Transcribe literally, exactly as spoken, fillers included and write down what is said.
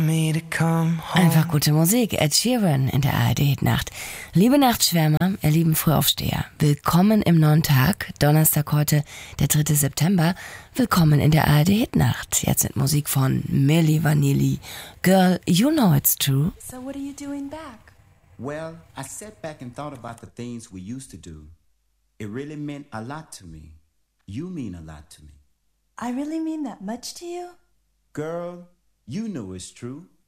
Einfach gute Musik. Ed Sheeran in der A R D-Hitnacht. Liebe Nachtschwärmer, ihr lieben Frühaufsteher, willkommen im neuen Tag. Donnerstag heute, der dritte September. Willkommen in der A R D-Hitnacht. Jetzt mit Musik von Milli Vanilli. Girl, you know it's true. So what are you doing back? Well, I sat back and thought about the things we used to do. It really meant a lot to me. You mean a lot to me. I really mean that much to you? Girl, you know it's true.